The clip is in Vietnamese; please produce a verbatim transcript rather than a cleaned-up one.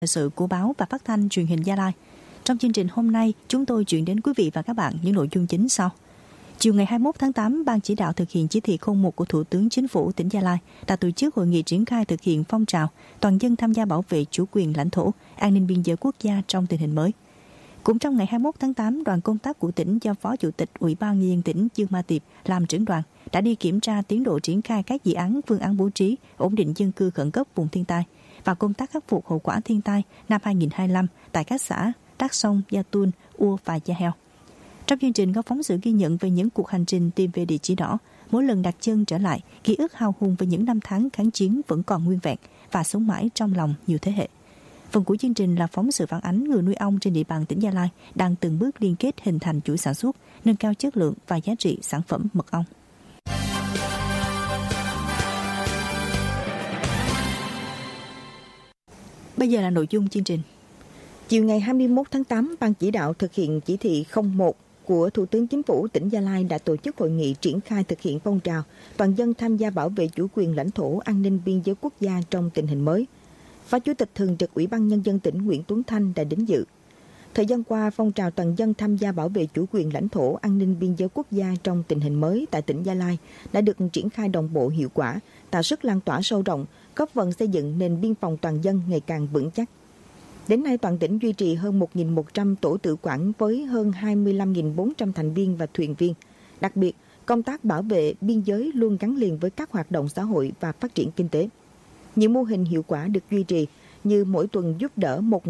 Thời sự của báo và phát thanh truyền hình Gia Lai. Trong chương trình hôm nay, chúng tôi chuyển đến quý vị và các bạn những nội dung chính sau. Chiều ngày hai mươi mốt tháng tám, Ban chỉ đạo thực hiện chỉ thị không một của Thủ tướng Chính phủ tỉnh Gia Lai đã tổ chức hội nghị triển khai thực hiện phong trào toàn dân tham gia bảo vệ chủ quyền lãnh thổ, an ninh biên giới quốc gia trong tình hình mới. Cũng trong ngày hai mươi mốt tháng tám, đoàn công tác của tỉnh do Phó Chủ tịch Ủy ban Nhân dân tỉnh Dương Ma Tiệp làm trưởng đoàn đã đi kiểm tra tiến độ triển khai các dự án phương án bố trí, ổn định dân cư khẩn cấp vùng thiên tai và công tác khắc phục hậu quả thiên tai năm hai nghìn không trăm hai mươi lăm tại các xã Đắc Sông, Gia Tun, Ua và Gia Heo. Trong chương trình có phóng sự ghi nhận về những cuộc hành trình tìm về địa chỉ đỏ, mỗi lần đặt chân trở lại, ký ức hào hùng về những năm tháng kháng chiến vẫn còn nguyên vẹn và sống mãi trong lòng nhiều thế hệ. Phần của chương trình là phóng sự phản ánh người nuôi ong trên địa bàn tỉnh Gia Lai đang từng bước liên kết hình thành chuỗi sản xuất, nâng cao chất lượng và giá trị sản phẩm mật ong. Bây giờ là nội dung chương trình. Chiều ngày hai mươi mốt tháng tám, Ban chỉ đạo thực hiện chỉ thị không một của Thủ tướng Chính phủ tỉnh Gia Lai đã tổ chức hội nghị triển khai thực hiện phong trào toàn dân tham gia bảo vệ chủ quyền lãnh thổ, an ninh biên giới quốc gia trong tình hình mới. Phó Chủ tịch Thường trực Ủy ban Nhân dân tỉnh Nguyễn Tuấn Thanh đã đến dự. Thời gian qua, phong trào toàn dân tham gia bảo vệ chủ quyền lãnh thổ, an ninh biên giới quốc gia trong tình hình mới tại tỉnh Gia Lai đã được triển khai đồng bộ hiệu quả, tạo sức lan tỏa sâu rộng, góp phần xây dựng nền biên phòng toàn dân ngày càng vững chắc. Đến nay, toàn tỉnh duy trì hơn một nghìn một trăm tổ tự quản với hơn hai mươi lăm nghìn bốn trăm thành viên và thuyền viên. Đặc biệt, công tác bảo vệ biên giới luôn gắn liền với các hoạt động xã hội và phát triển kinh tế. Nhiều mô hình hiệu quả được duy trì như mỗi tuần giúp đỡ một